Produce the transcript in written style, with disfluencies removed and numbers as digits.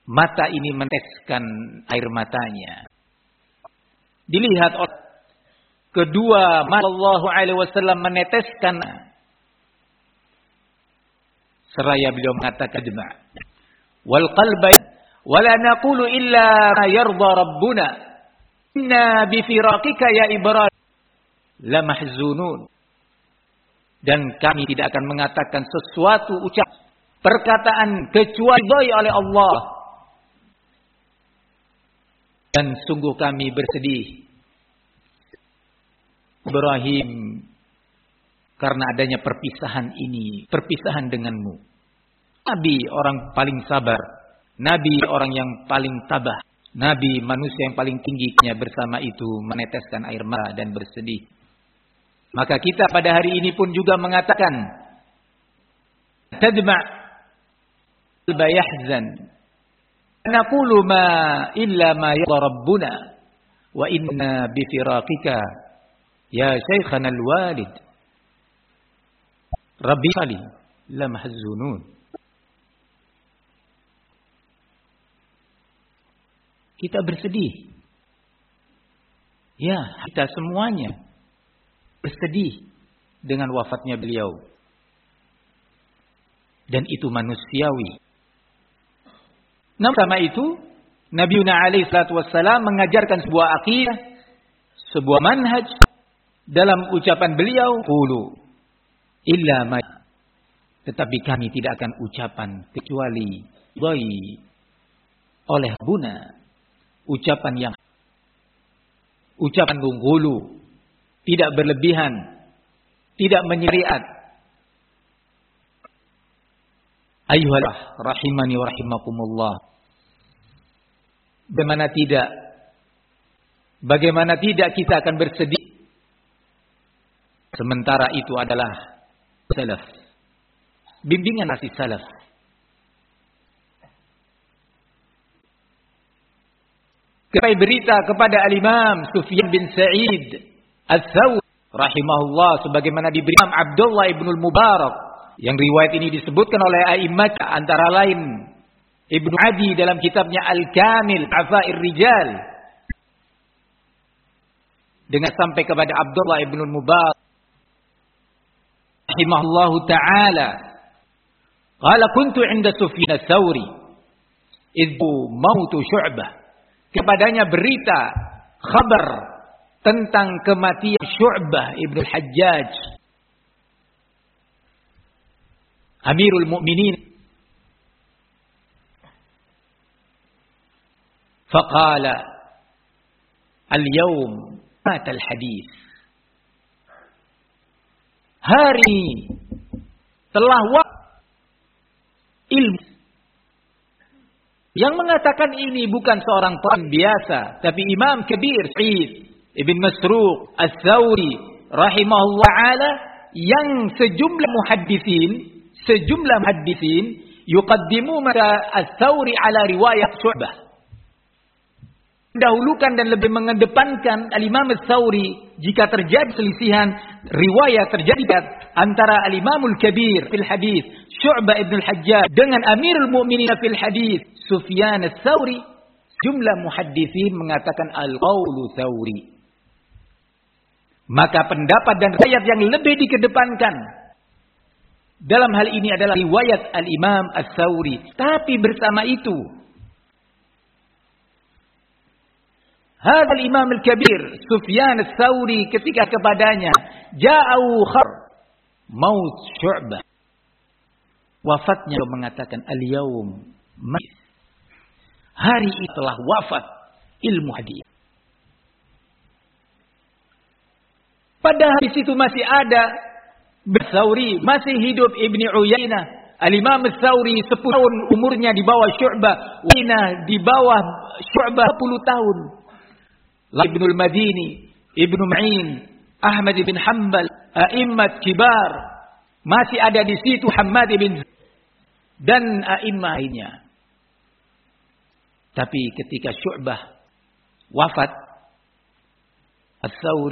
mata ini meneteskan air matanya. Dilihat oleh kedua mata Sallallahu Alaihi Wasallam meneteskan, seraya beliau mengatakan dema wal qalba wala naqulu illa ma yarda rabbuna inna bi firaqika ya Ibrahim la mahzunun. Dan kami tidak akan mengatakan sesuatu perkataan kecuali ridhoi oleh Allah. Dan sungguh kami bersedih Ibrahim karena adanya perpisahan ini, perpisahan denganmu. Nabi orang paling sabar, Nabi orang yang paling tabah, Nabi manusia yang paling tingginya, bersama itu meneteskan air mata dan bersedih. Maka kita pada hari ini pun juga mengatakan tadma' al-bayahzan naqulu ma illa ma yarda rabbuna wa inna bi firaqika ya syekhana al-walid rabbi kali la mahzunun. Kita bersedih. Ya, kita semuanya bersedih dengan wafatnya beliau. Dan itu manusiawi. Namun sama itu, Nabi alaihi salatu wassalam mengajarkan sebuah akidah, sebuah manhaj dalam ucapan beliau, qulu illa ma, tetapi kami tidak akan ucapan kecuali ridhoi oleh Rabbuna, ucapan ghulu, tidak berlebihan, tidak menyeriat. Ayyuhallah rahimani wa rahimakumullah. Bagaimana tidak kita akan bersedih, sementara itu adalah salaf, bimbingan nasi salaf. Sampai berita kepada Al-Imam Sufyan bin Sa'id Ats-Tsauri rahimahullah, sebagaimana diberi Imam Abdullah ibn al-Mubarak, yang riwayat ini disebutkan oleh a'immat antara lain Ibnu Adi dalam kitabnya Al-Kamil Afa'ir Rijal, dengan sampai kepada Abdullah ibn al-Mubarak rahimahullahu ta'ala, qala kuntu 'inda Sufyan Ats-Tsauri idzu mautu Syu'bah, kepadanya berita kabar tentang kematian Syu'bah ibn al-Hajjaj, Amirul Mukminin. Faqala al-yawm mata al-hadis, hari ini telah ilmu. Yang mengatakan ini bukan seorang tokoh biasa, tapi Imam Kabir Sa'id Ibn Masruq Ats-Tsauri rahimahullah ta'ala, yang sejumlah muhaddisin yuqaddimu mata Ats-Tsauri ala riwayat Syu'bah, mendahulukan dan lebih mengedepankan Al-Imam Ats-Tsauri jika terjadi selisihan riwayat terjadi antara Al-Imamul Kabir fil hadis Syu'bah ibn al-Hajjaj dengan Amirul Mukminin fil hadis Sufyan Ats-Tsauri. Jumlah muhaddisin mengatakan al-qaulu Tsauri. Maka pendapat dan riwayat yang lebih dikedepankan dalam hal ini adalah riwayat Al-Imam Ats-Tsauri. Tapi bersama itu, hadal Imam Al-Kabir Sufyan Ats-Tsauri, ketika kepadanya ja'u khabar maut Syu'bah, wafatnya, mengatakan al-yaum, hari itu telah wafat ilmu hadis. Padahal di situ masih ada Ats-Tsauri, masih hidup Ibnu Uyainah. Al-Imam Ats-Tsauri 10 tahun umurnya di bawah Syu'bah, Uyainah di bawah Syu'bah 10 tahun. Ibnu al-Madini, Ibnu Ma'in, Ahmad bin Hanbal, a'immat kibar, masih ada di situ Hammad bin dan a'immah lainnya. Tapi ketika Syu'bah wafat, Ats-Tsauri